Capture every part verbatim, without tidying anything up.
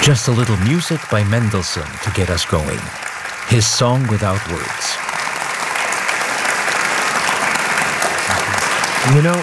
Just a little music by Mendelssohn to get us going. His Song Without Words. You know,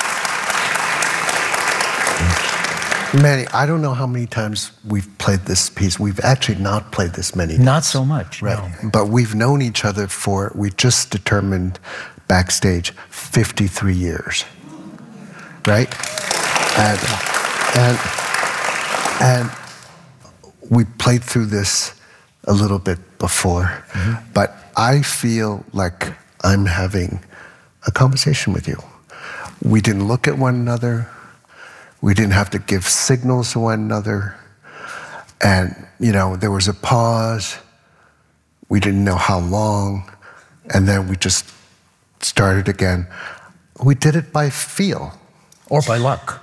Manny, I don't know how many times we've played this piece. We've actually not played this many times. Not so much, right? No. But we've known each other for, we just determined backstage, fifty-three years, right? And, and, and we played through this a little bit before, mm-hmm. but I feel like I'm having a conversation with you. We didn't look at one another. We didn't have to give signals to one another. And, you know, there was a pause. We didn't know how long. And then we just started again. We did it by feel. Or by luck.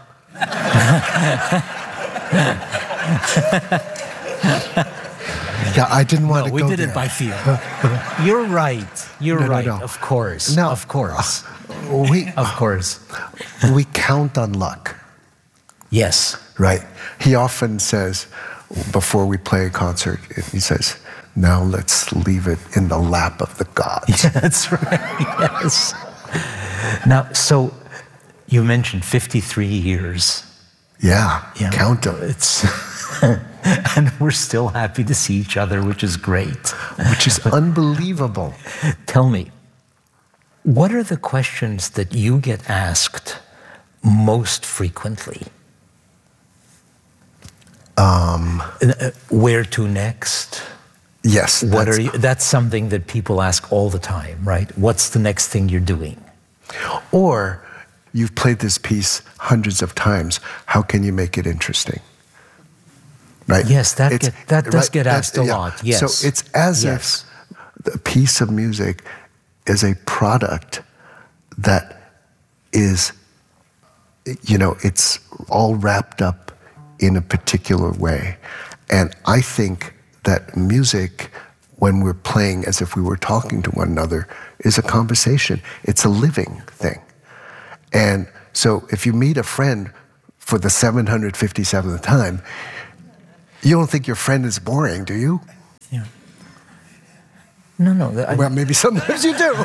Yeah, I didn't want no, to we go did there. it by feel. You're right. You're no, no, right. No. Of course. No. Of course. We, of course. We count on luck. Yes. Right. He often says, before we play a concert, he says, now let's leave it in the lap of the gods. Yeah, that's right. Yes. Now, so you mentioned fifty-three years. Yeah. Yeah. Count them. It's and we're still happy to see each other, which is great. Which is but, unbelievable. Tell me, what are the questions that you get asked most frequently? Um, Where to next? Yes. What are you? That's something that people ask all the time, right? What's the next thing you're doing? Or you've played this piece hundreds of times. How can you make it interesting? Right? Yes, that get, that does right, get asked a yeah. lot. Yes. So it's as yes. if a piece of music is a product that is, you know, it's all wrapped up in a particular way. And I think that music, when we're playing as if we were talking to one another, is a conversation. It's a living thing. And so if you meet a friend for the seven hundred fifty-seventh time, you don't think your friend is boring, do you? Yeah. No, no. I, well, maybe sometimes you do.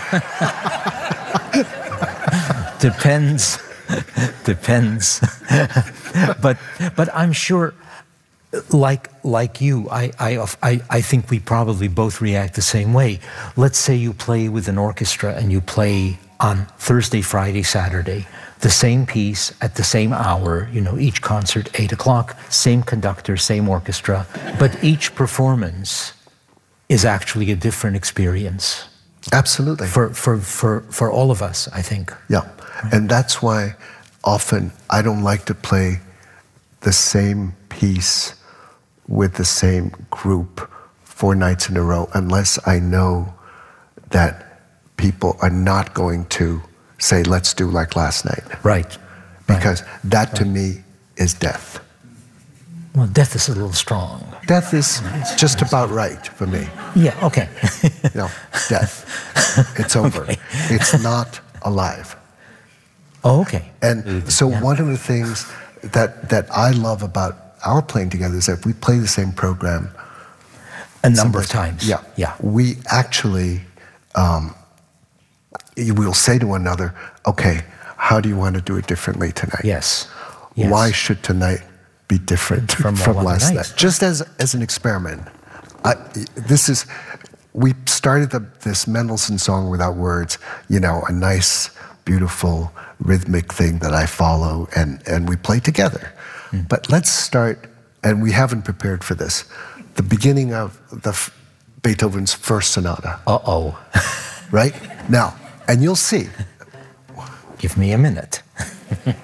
Depends. Depends. but but I'm sure, like like you, I, I I I think we probably both react the same way. Let's say you play with an orchestra and you play on Thursday, Friday, Saturday, the same piece at the same hour, you know, each concert, eight o'clock, same conductor, same orchestra, but each performance is actually a different experience. Absolutely. For, for, for, for all of us, I think. Yeah, right. And that's why often I don't like to play the same piece with the same group four nights in a row unless I know that people are not going to say, let's do like last night. Right. Because right. that to right. me is death. Well, death is a little strong. Death is just about right for me. Yeah, okay. You know, death. It's over. Okay. It's not alive. Oh, okay. And so yeah. one of the things that, that I love about our playing together is that we play the same program a number of times. Yeah. Yeah. We actually, um, we'll say to one another, okay, how do you want to do it differently tonight? Yes. yes. Why should tonight be different from, from last night? Just as, as an experiment. I, this is, we started the, this Mendelssohn Song Without Words, you know, a nice, beautiful, rhythmic thing that I follow, and, and we play together. Mm. But let's start, and we haven't prepared for this, the beginning of the Beethoven's First Sonata. Uh-oh. Right? Now, and you'll see. Give me a minute.